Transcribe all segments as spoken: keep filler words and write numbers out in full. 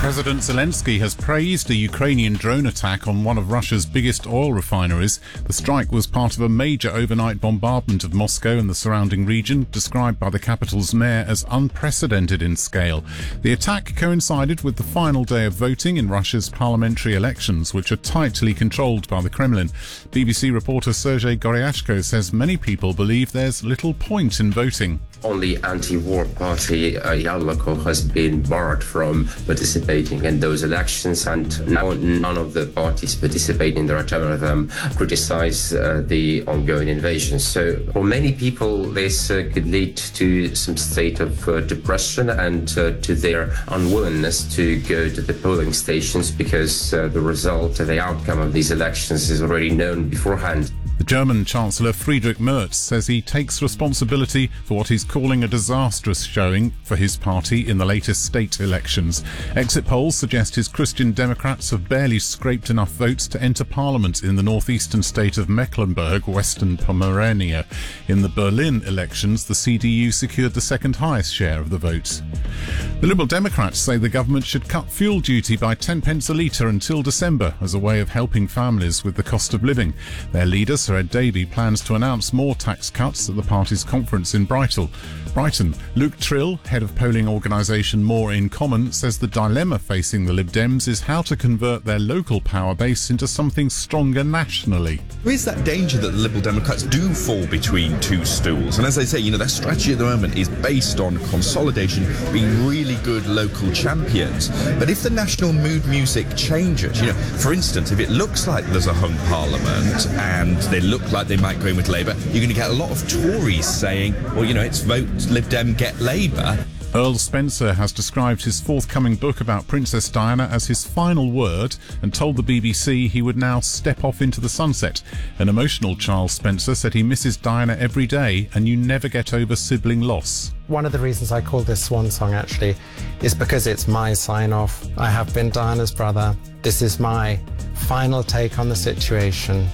President Zelensky has praised a Ukrainian drone attack on one of Russia's biggest oil refineries. The strike was part of a major overnight bombardment of Moscow and the surrounding region, described by the capital's mayor as unprecedented in scale. The attack coincided with the final day of voting in Russia's parliamentary elections, which are tightly controlled by the Kremlin. B B C reporter Sergei Goryashko says many people believe there's little point in voting. Only anti-war party uh, Yabloko has been barred from participating in those elections, and now none of the parties participating there, several of them criticize uh, the ongoing invasion. So for many people, this uh, could lead to some state of uh, depression and uh, to their unwillingness to go to the polling stations because uh, the result, the outcome of these elections is already known beforehand. The German Chancellor Friedrich Merz says he takes responsibility for what he's calling a disastrous showing for his party in the latest state elections. Exit polls suggest his Christian Democrats have barely scraped enough votes to enter parliament in the northeastern state of Mecklenburg, Western Pomerania. In the Berlin elections, the C D U secured the second highest share of the votes. The Liberal Democrats say the government should cut fuel duty by ten pence a litre until December as a way of helping families with the cost of living. Their leader, Sir Ed Davey, plans to announce more tax cuts at the party's conference in Brighton. Brighton. Luke Trill, head of polling organisation More in Common, says the dilemma facing the Lib Dems is how to convert their local power base into something stronger nationally. There is that danger that the Liberal Democrats do fall between two stools. And as I say, you know, their strategy at the moment is based on consolidation, being really good local champions. But if the national mood music changes, you know, for instance, if it looks like there's a hung parliament and they look like they might go in with Labour, you're going to get a lot of Tories saying, well, you know, it's vote Lib Dem, get Labour. Earl Spencer has described his forthcoming book about Princess Diana as his final word and told the B B C he would now step off into the sunset. An emotional Charles Spencer said he misses Diana every day and you never get over sibling loss. One of the reasons I call this swan song actually is because it's my sign-off. I have been Diana's brother. This is my final take on the situation.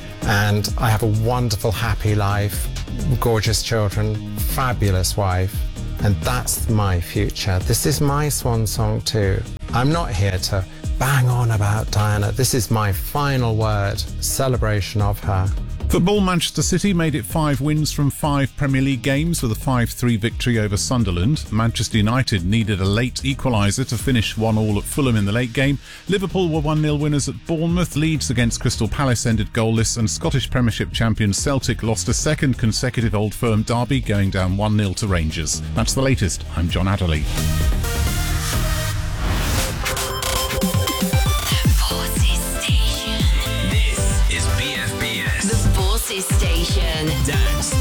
And I have a wonderful, happy life, gorgeous children, fabulous wife. And that's my future. This is my swan song too. I'm not here to bang on about Diana. This is my final word, celebration of her. Football. Manchester City made it five wins from five Premier League games with a five three victory over Sunderland. Manchester United needed a late equaliser to finish one all at Fulham in the late game. Liverpool were one nil winners at Bournemouth. Leeds against Crystal Palace ended goalless, and Scottish Premiership champion Celtic lost a second consecutive Old Firm derby, going down one nil to Rangers. That's the latest. I'm John Adderley. Station. Dan